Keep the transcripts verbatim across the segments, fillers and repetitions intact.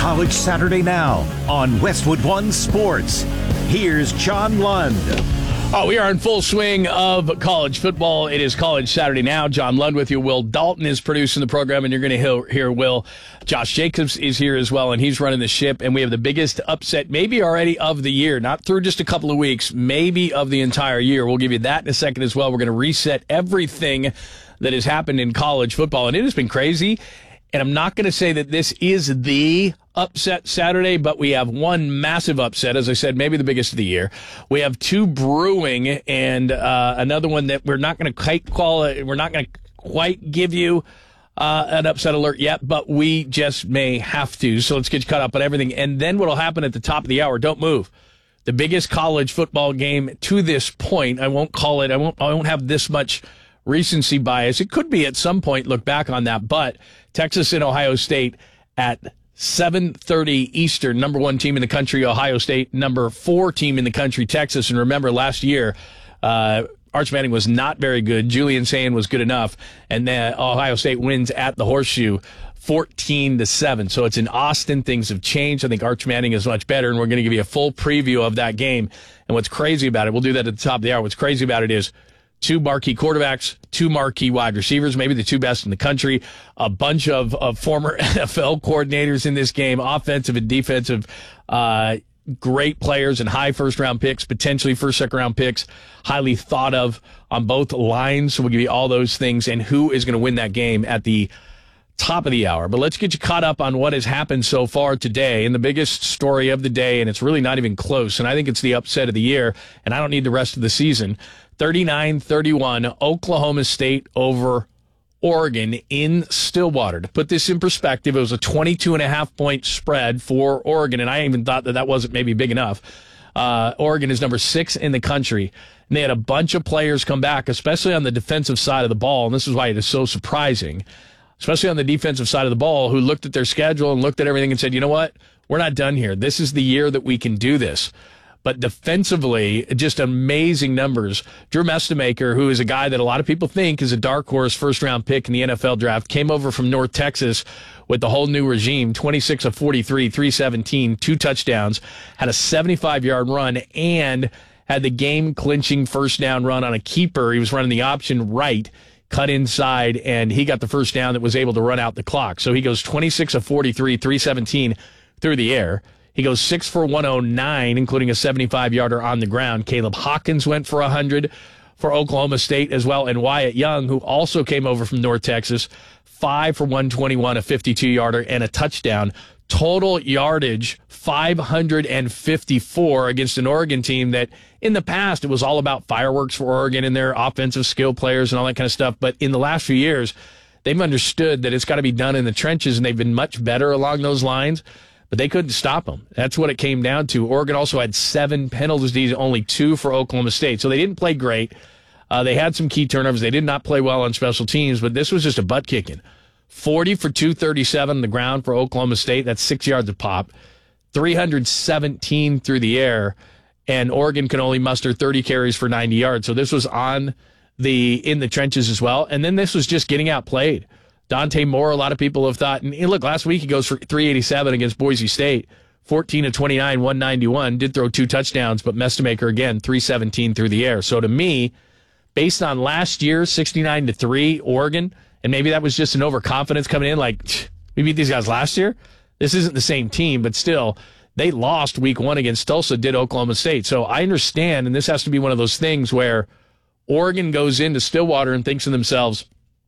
College Saturday Now on Westwood One Sports. Here's John Lund. Oh, we are in full swing of college football. It is College Saturday Now. John Lund with you. Will Dalton is producing the program, and you're going to hear, hear Will. Josh Jacobs is here as well, and he's running the ship. And we have the biggest upset maybe already of the year, not through just a couple of weeks, maybe of the entire year. We'll give you that in a second as well. We're going to reset everything that has happened in college football, and it has been crazy. And I'm not going to say that this is the upset Saturday, but we have one massive upset, as I said, maybe the biggest of the year. We have two brewing, and uh, another one that we're not going to quite call it. We're not going to quite give you uh, an upset alert yet, but we just may have to. So let's get you caught up on everything, and then what will happen at the top of the hour? Don't move. The biggest college football game to this point. I won't call it. I won't. I won't have this much recency bias. It could be at some point. Look back on that, but Texas and Ohio State at seven thirty Eastern, number one team in the country, Ohio State, number four team in the country, Texas. And remember, last year, uh, Arch Manning was not very good. Julian Sayin was good enough. And then Ohio State wins at the Horseshoe fourteen to seven. So it's in Austin. Things have changed. I think Arch Manning is much better, and we're going to give you a full preview of that game. And what's crazy about it, we'll do that at the top of the hour. What's crazy about it is two marquee quarterbacks, two marquee wide receivers, maybe the two best in the country, a bunch of, of former N F L coordinators in this game, offensive and defensive, uh, great players and high first-round picks, potentially first, second-round picks, highly thought of on both lines. So we'll give you all those things and who is going to win that game at the top of the hour. But let's get you caught up on what has happened so far today and the biggest story of the day, and it's really not even close, and I think it's the upset of the year, and I don't need the rest of the season. thirty-nine thirty-one, Oklahoma State over Oregon in Stillwater. To put this in perspective, it was a twenty-two and a half point spread for Oregon, and I even thought that that wasn't maybe big enough. Uh, Oregon is number six in the country, and they had a bunch of players come back, especially on the defensive side of the ball, and this is why it is so surprising, especially on the defensive side of the ball, who looked at their schedule and looked at everything and said, you know what, we're not done here. This is the year that we can do this. But defensively, just amazing numbers. Drew Mestemaker, who is a guy that a lot of people think is a dark horse first-round pick in the N F L draft, came over from North Texas with the whole new regime, twenty-six of forty-three, three seventeen, two touchdowns, had a seventy-five yard run, and had the game-clinching first-down run on a keeper. He was running the option right, cut inside, and he got the first down that was able to run out the clock. So he goes twenty-six of forty-three, three seventeen through the air. He goes six for one oh nine, including a seventy-five yarder on the ground. Caleb Hawkins went for one hundred for Oklahoma State as well. And Wyatt Young, who also came over from North Texas, five for one twenty-one, a fifty-two yarder, and a touchdown. Total yardage, five hundred fifty-four against an Oregon team that in the past it was all about fireworks for Oregon and their offensive skill players and all that kind of stuff. But in the last few years, they've understood that it's got to be done in the trenches, and they've been much better along those lines. But they couldn't stop them. That's what it came down to. Oregon also had seven penalties, only two for Oklahoma State. So they didn't play great. Uh, they had some key turnovers. They did not play well on special teams, but this was just a butt kicking. forty for two thirty-seven on the ground for Oklahoma State. That's six yards a pop. three hundred seventeen through the air, and Oregon can only muster thirty carries for ninety yards. So this was on the in the trenches as well. And then this was just getting outplayed. Dante Moore, a lot of people have thought, and look, last week he goes for three eighty-seven against Boise State, fourteen of twenty-nine, one ninety-one, did throw two touchdowns, but Mestemaker, again, three seventeen through the air. So to me, based on last year, sixty-nine to three, Oregon, and maybe that was just an overconfidence coming in, like, we beat these guys last year? This isn't the same team, but still, they lost week one against Tulsa, did Oklahoma State. So I understand, and this has to be one of those things where Oregon goes into Stillwater and thinks to themselves,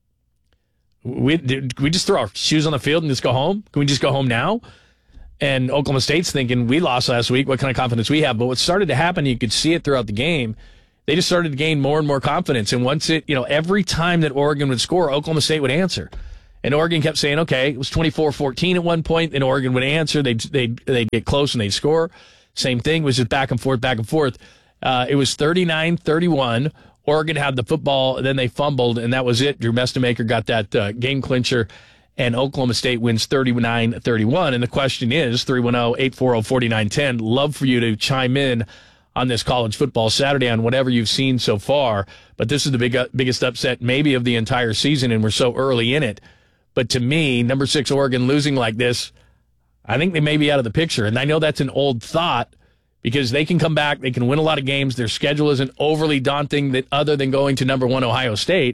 We did we just throw our shoes on the field and just go home? Can we just go home now? And Oklahoma State's thinking, we lost last week. What kind of confidence we have? But what started to happen, you could see it throughout the game. They just started to gain more and more confidence. And once it, you know, every time that Oregon would score, Oklahoma State would answer. And Oregon kept saying, okay, it was twenty-four fourteen at one point. Then Oregon would answer. They'd, they'd, they'd get close and they'd score. Same thing, was just back and forth, back and forth. Uh, it was thirty-nine thirty-one. Oregon had the football, then they fumbled, and that was it. Drew Mestemaker got that uh, game clincher, and Oklahoma State wins thirty-nine thirty-one. And the question is, three one zero, eight four zero, four nine one zero. Love for you to chime in on this college football Saturday on whatever you've seen so far. But this is the big, uh, biggest upset maybe of the entire season, and we're so early in it. But to me, number six Oregon losing like this, I think they may be out of the picture. And I know that's an old thought because they can come back, they can win a lot of games. Their schedule isn't overly daunting that other than going to number one Ohio State.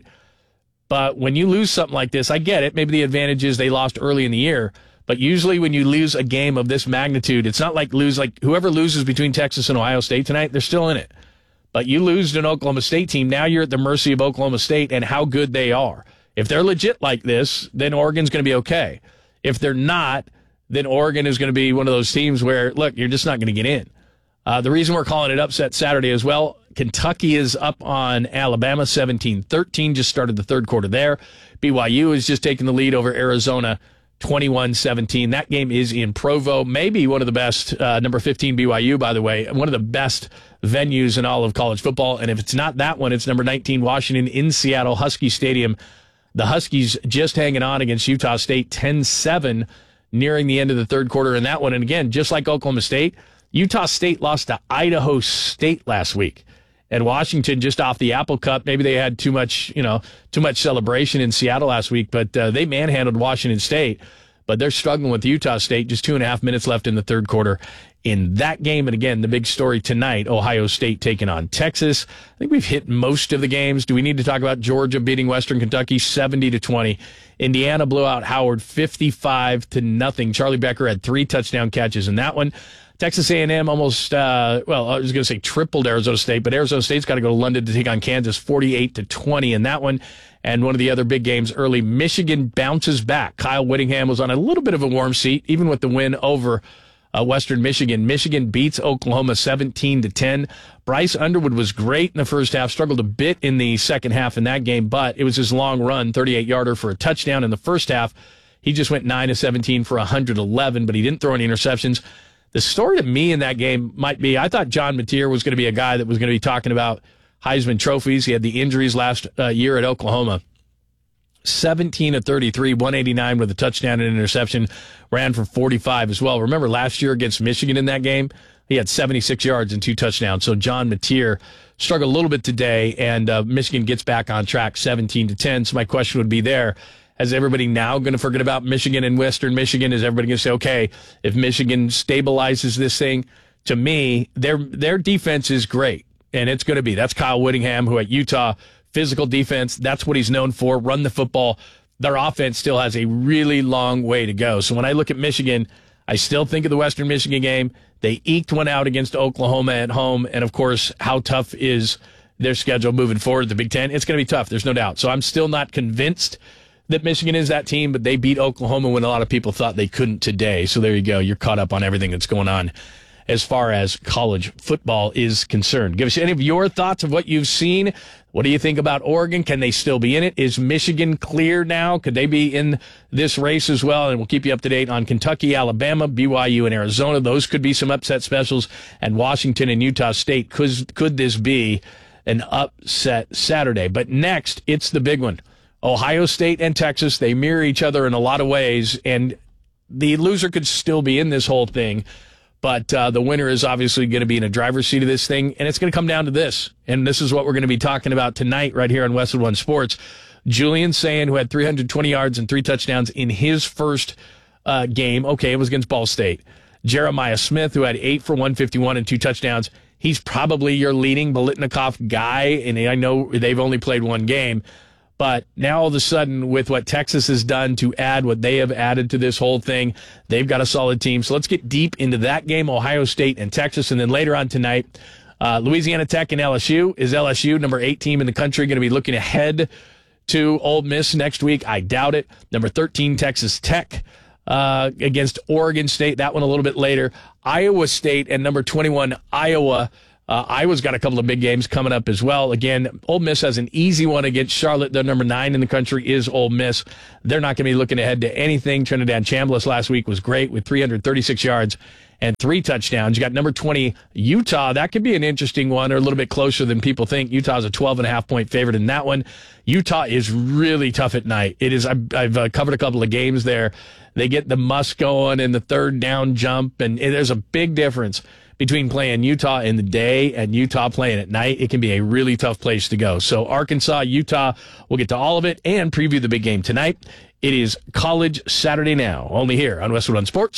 But when you lose something like this, I get it. Maybe the advantage is they lost early in the year. But usually when you lose a game of this magnitude, it's not like lose like whoever loses between Texas and Ohio State tonight, they're still in it. But you lose to an Oklahoma State team, now you're at the mercy of Oklahoma State and how good they are. If they're legit like this, then Oregon's going to be okay. If they're not, then Oregon is going to be one of those teams where, look, you're just not going to get in. Uh, the reason we're calling it upset Saturday as well, Kentucky is up on Alabama seventeen thirteen, just started the third quarter there. B Y U is just taking the lead over Arizona twenty-one seventeen. That game is in Provo, maybe one of the best, uh, number fifteen B Y U, by the way, one of the best venues in all of college football. And if it's not that one, it's number nineteen Washington in Seattle, Husky Stadium. The Huskies just hanging on against Utah State ten seven nearing the end of the third quarter in that one. And again, just like Oklahoma State, Utah State lost to Idaho State last week. And Washington just off the Apple Cup. Maybe they had too much, you know, too much celebration in Seattle last week, but uh, they manhandled Washington State. But they're struggling with Utah State. Just two and a half minutes left in the third quarter in that game. And again, the big story tonight, Ohio State taking on Texas. I think we've hit most of the games. Do we need to talk about Georgia beating Western Kentucky seventy to twenty? Indiana blew out Howard fifty-five to nothing. Charlie Becker had three touchdown catches in that one. Texas A and M almost, uh, well, I was going to say tripled Arizona State, but Arizona State's got to go to London to take on Kansas forty-eight to twenty in that one. And one of the other big games early, Michigan bounces back. Kyle Whittingham was on a little bit of a warm seat, even with the win over uh, Western Michigan. Michigan beats Oklahoma seventeen to ten. Bryce Underwood was great in the first half, struggled a bit in the second half in that game, but it was his long run, thirty-eight yarder for a touchdown in the first half. He just went nine of seventeen for one hundred eleven, but he didn't throw any interceptions. The story to me in that game might be, I thought John Mateer was going to be a guy that was going to be talking about Heisman trophies. He had the injuries last uh, year at Oklahoma. seventeen of thirty-three, one eighty-nine with a touchdown and interception, ran for forty-five as well. Remember last year against Michigan in that game, he had seventy-six yards and two touchdowns. So John Mateer struggled a little bit today, and uh, Michigan gets back on track seventeen to ten. So my question would be there, is everybody now going to forget about Michigan and Western Michigan? Is everybody going to say, okay, if Michigan stabilizes this thing? To me, their their defense is great, and it's going to be. That's Kyle Whittingham, who at Utah, physical defense, that's what he's known for, run the football. Their offense still has a really long way to go. So when I look at Michigan, I still think of the Western Michigan game. They eked one out against Oklahoma at home, and, of course, how tough is their schedule moving forward, the Big Ten? It's going to be tough, there's no doubt. So I'm still not convinced that Michigan is that team, but they beat Oklahoma when a lot of people thought they couldn't today. So there you go. You're caught up on everything that's going on as far as college football is concerned. Give us any of your thoughts of what you've seen. What do you think about Oregon? Can they still be in it? Is Michigan clear now? Could they be in this race as well? And we'll keep you up to date on Kentucky, Alabama, B Y U, and Arizona. Those could be some upset specials. And Washington and Utah State. Could, could this be an upset Saturday? But next, it's the big one. Ohio State and Texas, they mirror each other in a lot of ways, and the loser could still be in this whole thing, but uh, the winner is obviously going to be in a driver's seat of this thing, and it's going to come down to this, and this is what we're going to be talking about tonight right here on Westwood One Sports. Julian Sayin, who had three hundred twenty yards and three touchdowns in his first uh, game. Okay, it was against Ball State. Jeremiah Smith, who had eight for one fifty-one and two touchdowns. He's probably your leading Biletnikoff guy, and I know they've only played one game. But now all of a sudden, with what Texas has done to add what they have added to this whole thing, they've got a solid team. So let's get deep into that game, Ohio State and Texas. And then later on tonight, uh, Louisiana Tech and L S U. Is L S U, number eight team in the country, going to be looking ahead to Ole Miss next week? I doubt it. Number thirteen, Texas Tech uh, against Oregon State. That one a little bit later. Iowa State and number twenty-one, Iowa. Uh, Iowa's got a couple of big games coming up as well. Again, Ole Miss has an easy one against Charlotte. Their number nine in the country is Ole Miss. They're not going to be looking ahead to anything. Trinidad Chambliss last week was great with three hundred thirty-six yards and three touchdowns. You got number twenty, Utah. That could be an interesting one, or a little bit closer than people think. Utah's a twelve and a half point favorite in that one. Utah is really tough at night. It is. I've, I've uh, covered a couple of games there. They get the muss going and the third down jump, and it, there's a big difference between playing Utah in the day and Utah playing at night. It can be a really tough place to go. So Arkansas, Utah, we'll get to all of it and preview the big game tonight. It is College Saturday Now, only here on Westwood One Sports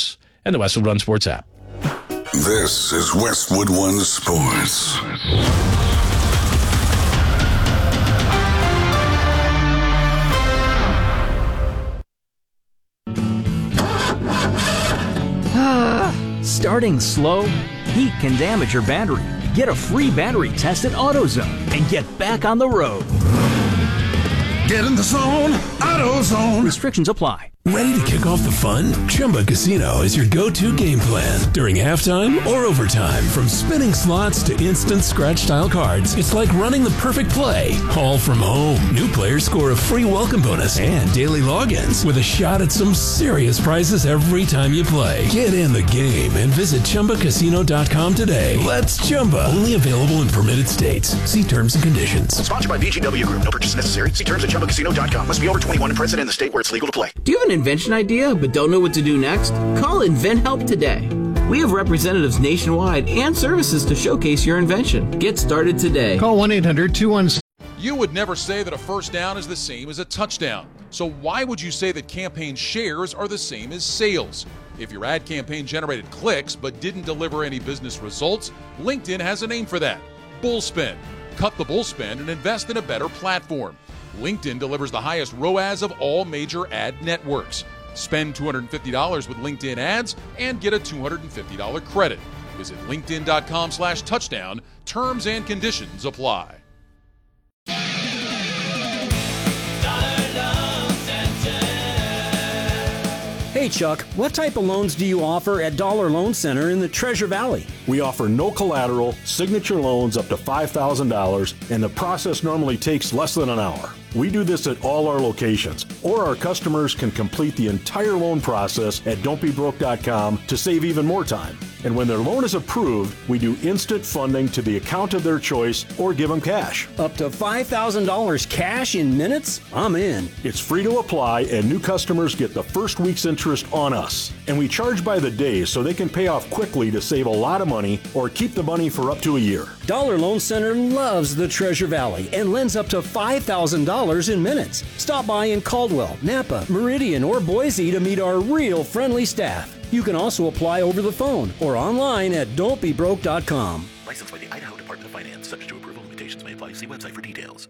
and the Westwood One Sports app. This is Westwood One Sports. Starting slow? Heat can damage your battery. Get a free battery test at AutoZone and get back on the road. Get in the zone, AutoZone. Restrictions apply. Ready to kick off the fun? Chumba Casino is your go-to game plan during halftime or overtime. From spinning slots to instant scratch-style cards, it's like running the perfect play, all from home. New players score a free welcome bonus and daily logins with a shot at some serious prizes every time you play. Get in the game and visit Chumba Casino dot com today. Let's Chumba. Only available in permitted states. See terms and conditions. Sponsored by V G W Group. No purchase necessary. See terms at Chumba Casino dot com. Must be over twenty-one and present in the state where it's legal to play. Do you have an invention idea but don't know what to do next? Call InventHelp today. We have representatives nationwide and services to showcase your invention. Get started today. Call one eight hundred two one six. You would never say that a first down is the same as a touchdown. So why would you say that campaign shares are the same as sales? If your ad campaign generated clicks but didn't deliver any business results, LinkedIn has a name for that: Bullspin. Cut the bullspin and invest in a better platform. LinkedIn delivers the highest R O A S of all major ad networks. Spend two hundred fifty dollars with LinkedIn ads and get a two hundred fifty dollars credit. Visit linkedin.com slash touchdown. Terms and conditions apply. Hey Chuck, what type of loans do you offer at Dollar Loan Center in the Treasure Valley? We offer no collateral, signature loans up to five thousand dollars, and the process normally takes less than an hour. We do this at all our locations, or our customers can complete the entire loan process at don't be broke dot com to save even more time. And when their loan is approved, we do instant funding to the account of their choice or give them cash. Up to five thousand dollars cash in minutes? I'm in. It's free to apply, and new customers get the first week's interest on us. And we charge by the day so they can pay off quickly to save a lot of money or keep the money for up to a year. Dollar Loan Center loves the Treasure Valley and lends up to five thousand dollars in minutes. Stop by in Caldwell, Napa, Meridian, or Boise to meet our real friendly staff. You can also apply over the phone or online at don't be broke dot com. Licensed by the Idaho Department of Finance. Subject to approval. Limitations may apply. See website for details.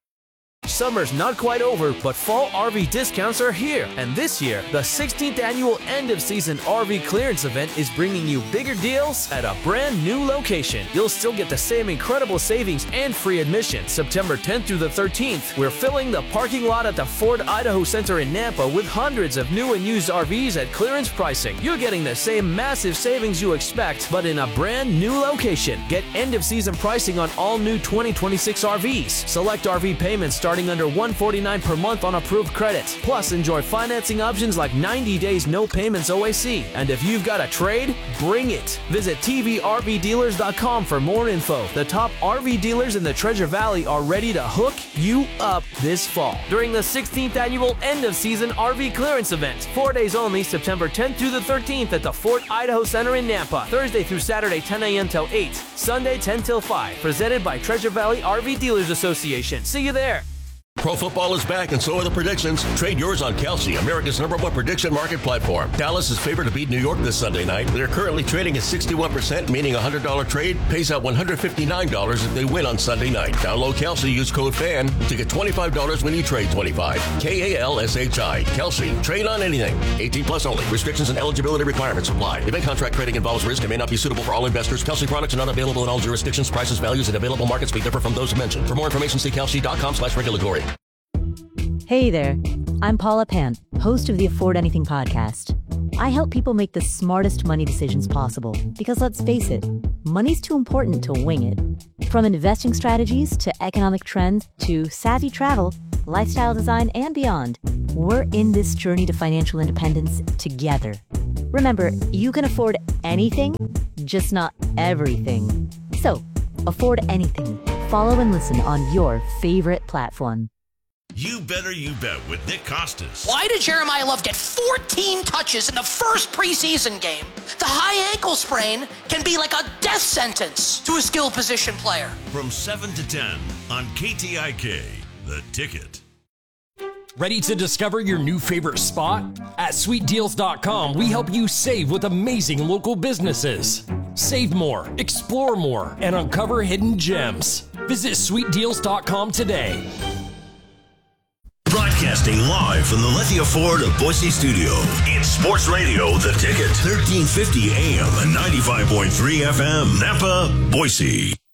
Summer's not quite over, but fall R V discounts are here. And this year, the sixteenth annual end-of-season R V clearance event is bringing you bigger deals at a brand new location. You'll still get the same incredible savings and free admission. September tenth through the thirteenth, we're filling the parking lot at the Ford Idaho Center in Nampa with hundreds of new and used R Vs at clearance pricing. You're getting the same massive savings you expect, but in a brand new location. Get end-of-season pricing on all new twenty twenty-six R Vs. Select R V payments starting under one hundred forty-nine dollars per month on approved credit. Plus, enjoy financing options like ninety days no payments O A C. And if you've got a trade, bring it. Visit T V R V dealers dot com for more info. The top R V dealers in the Treasure Valley are ready to hook you up this fall during the sixteenth annual end-of-season R V clearance event. Four days only, September tenth through the thirteenth at the Fort Idaho Center in Nampa. Thursday through Saturday, ten a.m. till eight. Sunday, ten till five. Presented by Treasure Valley R V Dealers Association. See you there. Pro football is back, and so are the predictions. Trade yours on Kalshi, America's number one prediction market platform. Dallas is favored to beat New York this Sunday night. They're currently trading at sixty-one percent, meaning a one hundred dollars trade pays out one hundred fifty-nine dollars if they win on Sunday night. Download Kalshi, use code FAN to get twenty-five dollars when you trade twenty-five. K A L S H I. Kalshi. Trade on anything. eighteen plus only. Restrictions and eligibility requirements apply. Event contract trading involves risk and may not be suitable for all investors. Kalshi products are not available in all jurisdictions. Prices, values, and available markets may differ from those mentioned. For more information, see Kalshi dot com slash regulatory. Hey there, I'm Paula Pant, host of the Afford Anything podcast. I help people make the smartest money decisions possible because let's face it, money's too important to wing it. From investing strategies to economic trends to savvy travel, lifestyle design, and beyond, we're in this journey to financial independence together. Remember, you can afford anything, just not everything. So, afford anything. Follow and listen on your favorite platform. You Better You Bet with Nick Costas. Why did Jeremiah Love get fourteen touches in the first preseason game? The high ankle sprain can be like a death sentence to a skill position player. From seven to ten on K T I K, The Ticket. Ready to discover your new favorite spot? At sweet deals dot com, we help you save with amazing local businesses. Save more, explore more, and uncover hidden gems. Visit sweet deals dot com today. Broadcasting live from the Lithia Ford of Boise studio. It's Sports Radio The Ticket. thirteen fifty A M and ninety-five point three F M. Napa, Boise.